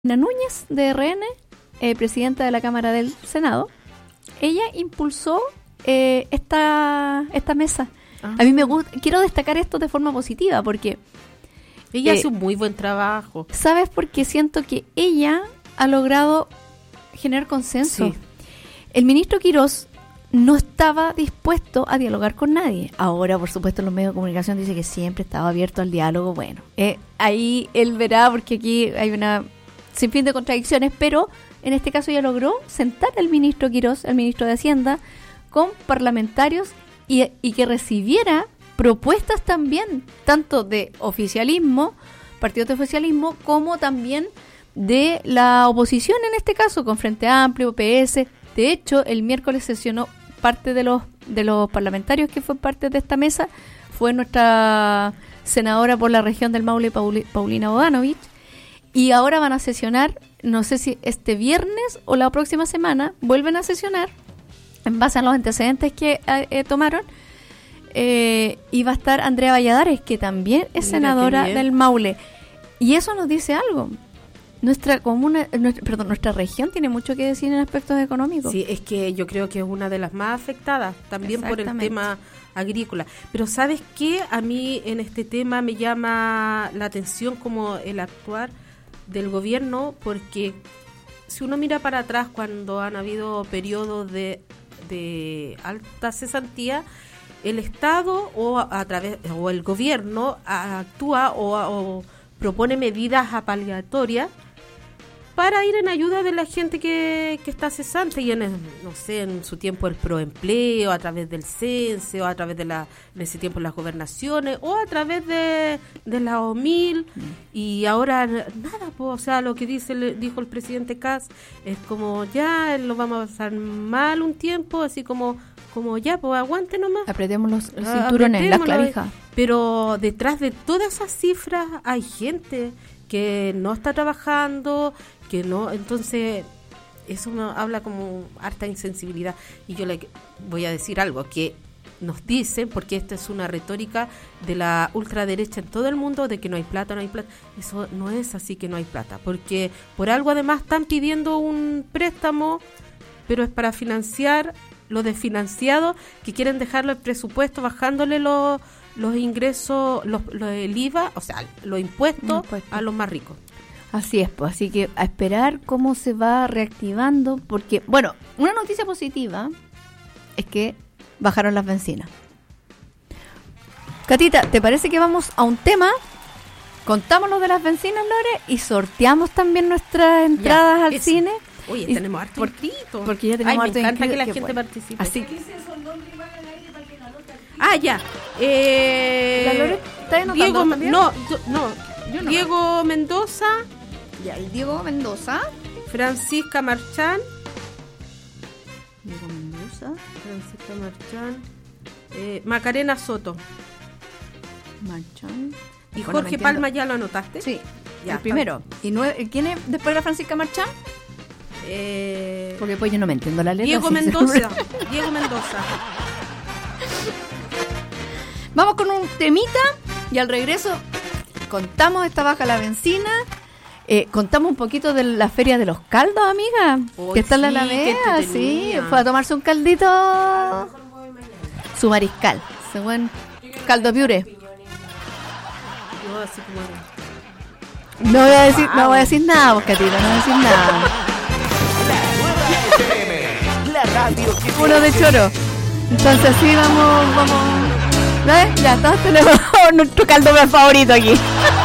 Núñez de RN, presidenta de la Cámara del Senado, ella impulsó esta mesa. A mí me gusta, quiero destacar esto de forma positiva porque ella hace un muy buen trabajo. ¿Sabes? Porque siento que ella ha logrado generar consenso. Sí. El ministro Quirós no estaba dispuesto a dialogar con nadie. Ahora, por supuesto, en los medios de comunicación dice que siempre estaba abierto al diálogo. Bueno, ahí él verá, porque aquí hay una sinfín de contradicciones, pero en este caso ella logró sentar al ministro Quirós, el ministro de Hacienda, con parlamentarios y que recibiera propuestas también, tanto de oficialismo, partidos de oficialismo, como también de la oposición, en este caso, con Frente Amplio, PS. De hecho, el miércoles sesionó parte de los parlamentarios que fue parte de esta mesa, fue nuestra senadora por la región del Maule, Paulina Bodanovich, y ahora van a sesionar, no sé si este viernes o la próxima semana, vuelven a sesionar, en base a los antecedentes que tomaron, y va a estar Andrea Valladares, que también es senadora del Maule. Y eso nos dice algo. Nuestra región tiene mucho que decir en aspectos económicos. Sí, es que yo creo que es una de las más afectadas también por el tema agrícola. Pero ¿sabes qué? A mí en este tema me llama la atención como el actuar del gobierno, porque si uno mira para atrás cuando han habido periodos de alta cesantía, el Estado o el gobierno actúa o propone medidas paliatorias para ir en ayuda de la gente que está cesante, y en su tiempo el proempleo, a través del censo, a través en ese tiempo las gobernaciones, o a través de la OMIL, y ahora nada, pues, o sea, lo que dijo el presidente Kast es como ya lo vamos a pasar mal un tiempo, así como ya, pues aguante nomás. Apretemos los cinturones, las clavijas. Pero detrás de todas esas cifras hay gente que no está trabajando, que no, entonces eso nos habla como harta insensibilidad. Y yo le voy a decir algo que nos dicen, porque esta es una retórica de la ultraderecha en todo el mundo, de que no hay plata. Eso no es así, que no hay plata, porque por algo además están pidiendo un préstamo, pero es para financiar los desfinanciados que quieren dejarlo el presupuesto bajándole los ingresos, el IVA, o sea, los impuestos a los más ricos. Así es, pues, así que a esperar cómo se va reactivando, porque, bueno, una noticia positiva es que bajaron las bencinas. Catita, ¿te parece que vamos a un tema? Contamos lo de las bencinas, Lore, y sorteamos también nuestras entradas al cine. Oye, tenemos harto inscrito. Porque ya tenemos harto inscrito. Me encanta que la gente participe. Así que ya. ¿La Lore está anotando Diego, también? No. Yo no. Diego Mendoza. Ya, el Diego Mendoza. Francisca Marchán. Diego Mendoza. Francisca Marchán. Macarena Soto. Marchán. Y Jorge Palma, ¿ya lo anotaste? Sí, ya, el primero. ¿Y quién es después de la Francisca Marchán? Porque pues yo no me entiendo la letra. Diego Mendoza. Diego Mendoza. Vamos con un temita y al regreso contamos esta baja la bencina. Contamos un poquito de la feria de los caldos, amiga. Que está en la Alameda, sí. Fue a tomarse un caldito. Su mariscal. Ese buen caldo piure. No voy a decir nada, Boscatito, no voy a decir nada. La radio que puro de choro. Entonces sí, vamos. ¿Ves? Ya todos tenemos nuestro caldo más favorito aquí.